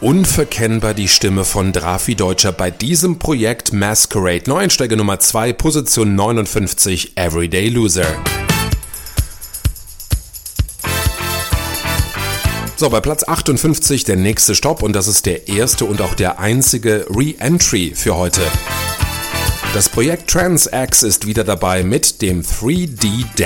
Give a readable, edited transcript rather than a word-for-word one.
Unverkennbar die Stimme von Drafi Deutscher bei diesem Projekt Masquerade. Neueinsteiger Nummer 2, Position 59, Everyday Loser. So, bei Platz 58 der nächste Stopp und das ist der erste und auch der einzige Re-Entry für heute. Das Projekt Trans X ist wieder dabei mit dem 3D